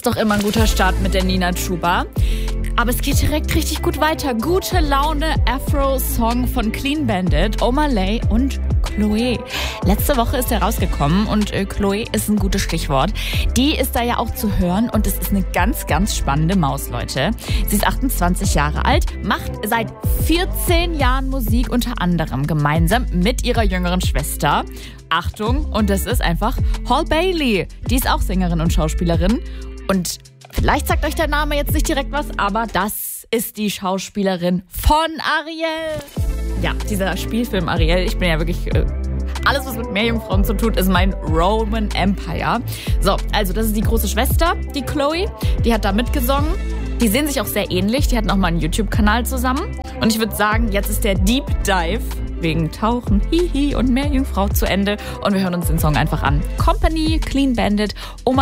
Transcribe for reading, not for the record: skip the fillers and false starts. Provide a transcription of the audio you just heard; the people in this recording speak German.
ist doch immer ein guter Start mit der Nina Chuba. Aber es geht direkt richtig gut weiter. Gute Laune Afro-Song von Clean Bandit, Omah Lay und Chloe. Letzte Woche ist er rausgekommen und Chloe ist ein gutes Stichwort. Die ist da ja auch zu hören und es ist eine ganz, ganz spannende Maus, Leute. Sie ist 28 Jahre alt, macht seit 14 Jahren Musik, unter anderem gemeinsam mit ihrer jüngeren Schwester. Achtung, und das ist einfach Hall Bailey. Die ist auch Sängerin und Schauspielerin. Und vielleicht sagt euch der Name jetzt nicht direkt was, aber das ist die Schauspielerin von Ariel. Ja, dieser Spielfilm Ariel, ich bin ja wirklich... alles, was mit Meerjungfrauen zu tun, ist mein Roman Empire. So, also das ist die große Schwester, die Chloe. Die hat da mitgesungen. Die sehen sich auch sehr ähnlich. Die hatten auch mal einen YouTube-Kanal zusammen. Und ich würde sagen, jetzt ist der Deep Dive wegen Tauchen, Hihi und Meerjungfrau zu Ende. Und wir hören uns den Song einfach an. Company, Clean Bandit, Omah